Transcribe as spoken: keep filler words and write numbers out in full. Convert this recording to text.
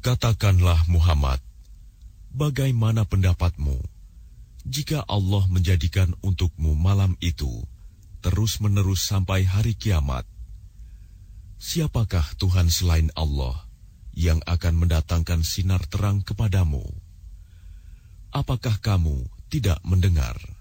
Katakanlah Muhammad, bagaimana pendapatmu jika Allah menjadikan untukmu malam itu terus-menerus sampai hari kiamat? Siapakah Tuhan selain Allah yang akan mendatangkan sinar terang kepadamu? Apakah kamu tidak mendengar?